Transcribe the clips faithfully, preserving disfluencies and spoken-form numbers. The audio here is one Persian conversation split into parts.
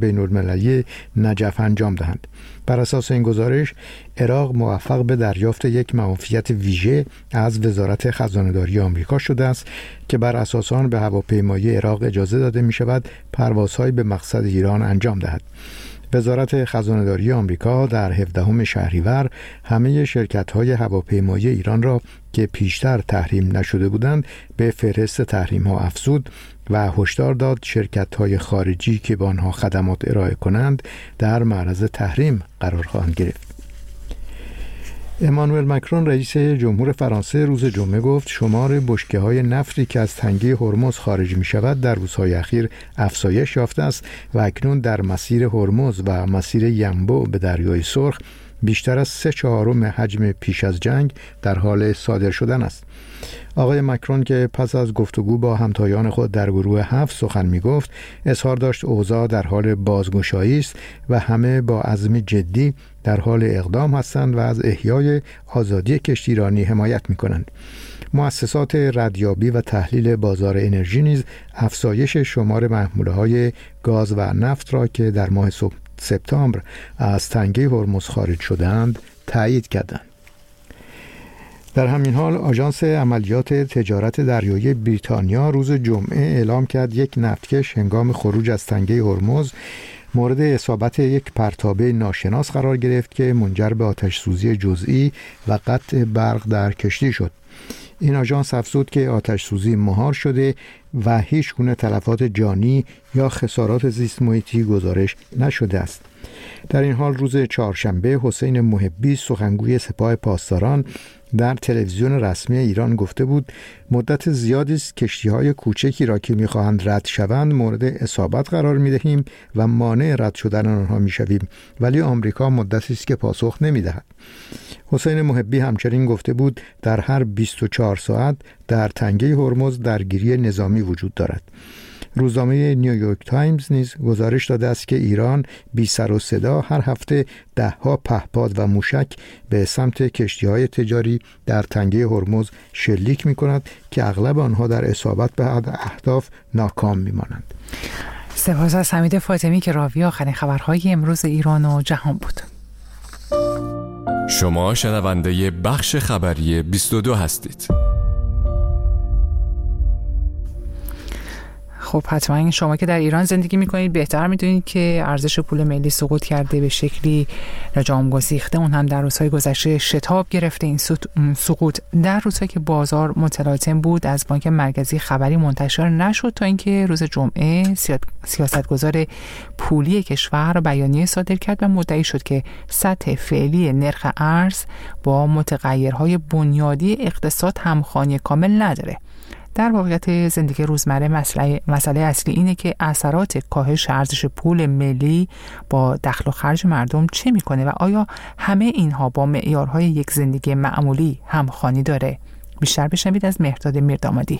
بین‌المللی نجف انجام دهند. بر اساس این گزارش عراق موفق به دریافت یک معافیت ویژه از وزارت خزانه‌داری آمریکا شده است که بر اساس آن به هواپیمای عراق اجازه داده می شود پروازهای به مقصد ایران انجام دهد. وزارت خزانه‌داری آمریکا در هفدهم شهریور همه شرکت‌های هواپیمایی ایران را که پیشتر تحریم نشده بودند به فهرست تحریم‌ها افزود و هشدار داد شرکت‌های خارجی که به آنها خدمات ارائه کنند در معرض تحریم قرار خواهند گرفت. امانوئل مکرون رئیس جمهور فرانسه روز جمعه گفت شمار بشکه‌های نفتی که از تنگه هرمز خارج می‌شود در روزهای اخیر افزایش یافته است و اکنون در مسیر هرمز و مسیر ینبوع به دریای سرخ بیشتر از سه چهارم حجم پیش از جنگ در حال صادر شدن است. آقای مکرون که پس از گفتگو با همتایان خود در گروه هفت سخن می گفت اظهار داشت اوضاع در حال بازگشایی است و همه با عزم جدی در حال اقدام هستند و از احیای آزادی کشتیرانی حمایت می کنند. مؤسسات ردیابی و تحلیل بازار انرژی نیز افزایش شمار محموله‌های گاز و نفت را که در ماه سپتامبر از تنگه هرمز خارج شدند تایید کردند. در همین حال آژانس عملیات تجارت دریایی بریتانیا روز جمعه اعلام کرد یک نفتکش هنگام خروج از تنگه هرمز مورد اصابت یک پرتابه ناشناس قرار گرفت که منجر به آتش سوزی جزئی و قطع برق در کشتی شد. این آژانس افزود که آتش سوزی مهار شده و هیچ گونه تلفات جانی یا خسارات زیست محیطی گزارش نشده است. در این حال روز چهارشنبه حسین محبی سخنگوی سپاه پاسداران در تلویزیون رسمی ایران گفته بود مدت زیادی است کشتی‌های کوچکی را که می‌خواهند رد شوند مورد اصابت قرار می‌دهیم و مانع رد شدن آنها می‌شویم، ولی آمریکا مدتی است که پاسخ نمی‌دهد. حسین محبی همچنین گفته بود در هر بیست و چهار ساعت در تنگه هرمز درگیری نظامی وجود دارد. روزنامه نیویورک تایمز نیز گزارش داده است که ایران بی سر و صدا هر هفته دهها پهپاد و موشک به سمت کشتی‌های تجاری در تنگه هرمز شلیک می‌کند که اغلب آنها در اصابت به اهداف ناکام می‌مانند. سپاس از حمید فاطمی که راوی آخرین خبرهای امروز ایران و جهان بود. شما شنونده بخش خبری بیست و دو هستید. خب حتما شما که در ایران زندگی میکنید بهتر میدونید که ارزش پول ملی سقوط کرده، به شکلی رجام گسیخته، اون هم در روزهای گذشته شتاب گرفته. این سقوط در روزهایی که بازار متلاطم بود از بانک مرکزی خبری منتشر نشد تا اینکه روز جمعه سیاستگزار پولی کشور بیانیه صادر کرد و مدعی شد که سطح فعلی نرخ ارز با متغیرهای بنیادی اقتصاد همخوانی کامل نداره. در واقعیت زندگی روزمره مسئله, مسئله اصلی اینه که اثرات کاهش ارزش پول ملی با دخل و خرج مردم چه میکنه و آیا همه اینها با معیارهای یک زندگی معمولی همخوانی داره؟ بیشتر بشنوید از مهرداد میردامادی.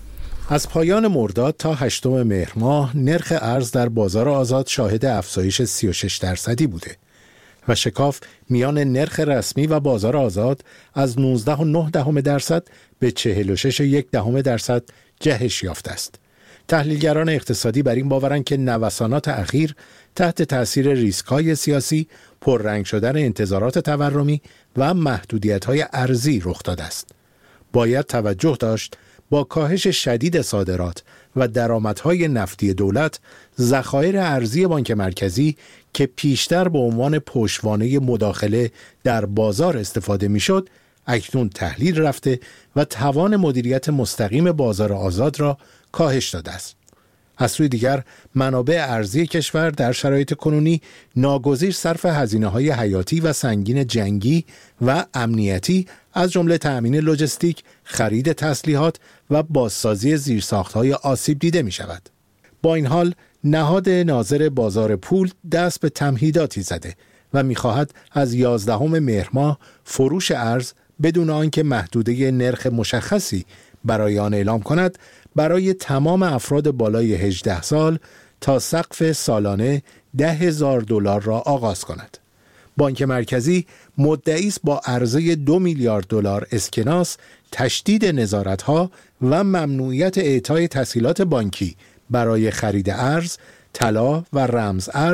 از پایان مرداد تا هشتم مهر ماه نرخ ارز در بازار آزاد شاهد افزایش سی و شش درصدی بوده و شکاف میان نرخ رسمی و بازار آزاد از نوزده و نه دهم درصد به چهل و شش و یک دهم درصد جهش یافته است. تحلیلگران اقتصادی بر این باورند که نوسانات اخیر تحت تأثیر ریسک‌های سیاسی، پررنگ شدن انتظارات تورمی و محدودیت‌های ارزی رخ داده است. باید توجه داشت با کاهش شدید صادرات و درآمدهای نفتی دولت، ذخایر ارزی بانک مرکزی که پیشتر به عنوان پشتوانه مداخله در بازار استفاده میشد، اکنون تحلیل رفته و توان مدیریت مستقیم بازار آزاد را کاهش داده است. از سوی دیگر منابع ارزی کشور در شرایط کنونی ناگزیر صرف هزینه‌های حیاتی و سنگین جنگی و امنیتی از جمله تأمین لوجستیک، خرید تسلیحات و بازسازی زیرساخت‌های آسیب دیده می‌شود. با این حال نهاد ناظر بازار پول دست به تمهیداتی زده و می‌خواهد از یازدهم مهر ماه فروش ارز بدون آنکه محدوده نرخ مشخصی برای آن اعلام کند برای تمام افراد بالای هجده سال تا سقف سالانه ده هزار دلار را آغاز کند. بانک مرکزی مدعی است با عرضه دو میلیارد دلار اسکناس، تشدید نظارت‌ها و ممنوعیت اعطای تسهیلات بانکی برای خرید ارز، طلا و رمز ارز